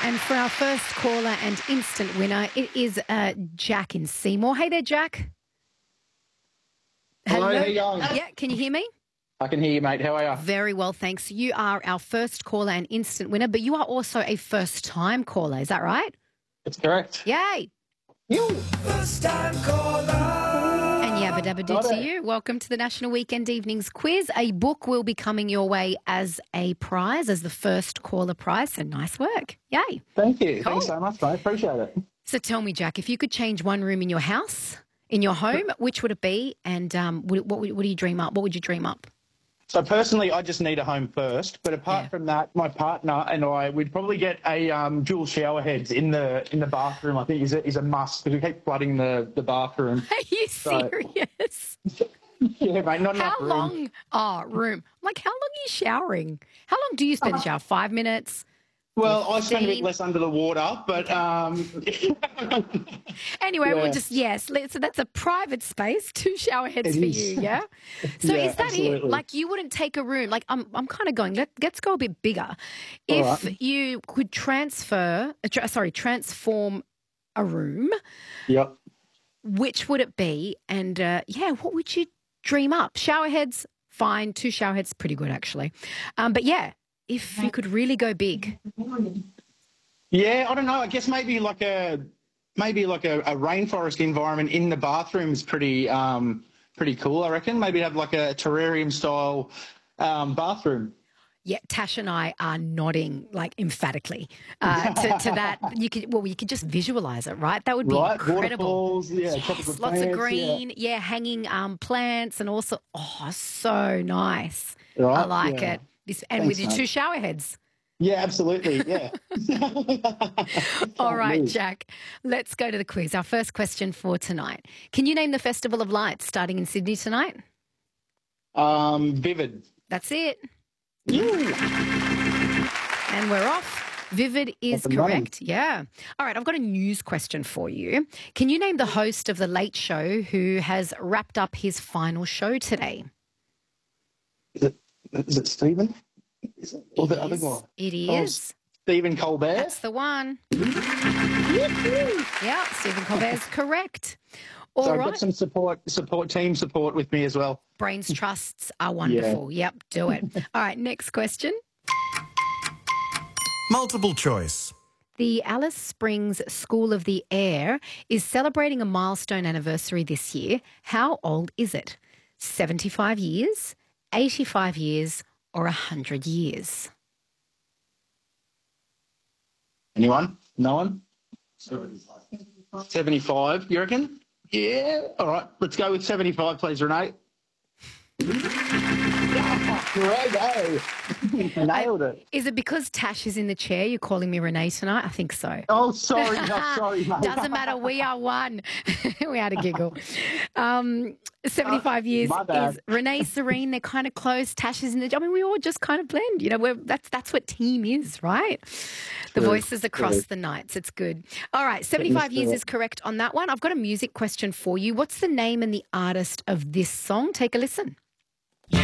And for our first caller and instant winner, it is Jack in Seymour. Hey there, Jack. Hello, how you going? Yeah, can you hear me? I can hear you, mate. How are you? Very well, thanks. You are our first caller and instant winner, but you are also a first-time caller. Is that right? That's correct. Yay. First-time caller. And yabba dabba do to you. Welcome to the National Weekend Evenings Quiz. A book will be coming your way as a prize, as the first caller prize. So nice work. Yay. Thank you. Cool. Thanks so much, mate. Appreciate it. So tell me, Jack, if you could change one room in your house, in your home, which would it be? And what do you dream up? What would you dream up? So personally, I just need a home first. But apart from that, my partner and I, we'd probably get a dual shower heads in the bathroom. I think is a must because we keep flooding the bathroom. Are you serious? Yeah, mate. Not enough How room. long? Oh, room. Like, how long are you showering? How long do you spend in the shower? 5 minutes? Well, I spend a bit 15? less under the water, but Anyway, Yeah. we'll just, so that's a private space, 2 shower heads for is. you, yeah? So Yeah, is that it? absolutely. Like, you wouldn't take a room, like, I'm kind of going, let's go a bit bigger. All If right. you could transform a room, Yep. which would it be? And, what would you dream up? Shower heads, fine. 2 shower heads, pretty good, actually. But, yeah, if you could really go big. Yeah, I don't know. I guess maybe like a rainforest environment in the bathroom is pretty cool. I reckon maybe have like a terrarium style bathroom. Yeah, Tash and I are nodding like emphatically to that. You could just visualize it, right? That would be Right, incredible. waterfalls, yeah, Yes, tropical lots of plants, green, hanging plants, and also so nice. Right, I like yeah. it. With Thanks, your mate. 2 shower heads. Yeah, absolutely. Yeah. All right, lose. Jack, let's go to the quiz. Our first question for tonight. Can you name the Festival of Lights starting in Sydney tonight? Vivid. That's it. Yeah. And we're off. Vivid is Off and running. correct. Yeah. All right, I've got a news question for you. Can you name the host of The Late Show who has wrapped up his final show today? Is it Stephen? Is it? Or the other Is. guy? It Oh, is. Stephen Colbert. That's the one. Yeah, Stephen Colbert's correct. All So I've right. got some team support with me as well. Brains trusts are wonderful. Yep, do it. All right, next question. Multiple choice. The Alice Springs School of the Air is celebrating a milestone anniversary this year. How old is it? 75 years, 85 years, or 100 years? Anyone? No one? 75, you reckon? Yeah. All right. Let's go with 75, please, Renee. Great. Nailed it. Is it because Tash is in the chair you're calling me Renee tonight? I think so. Oh, sorry. No, sorry, mate. Doesn't matter. We are one. We had a giggle. 75 years my bad. is Renee, Serene. They're kind of close. Tash is in the. I mean, we all just kind of blend. You know, that's what team is, right? The True, voices across true. the nights. It's good. All right, 75 years to it. is correct on that one. I've got a music question for you. What's the name and the artist of this song? Take a listen.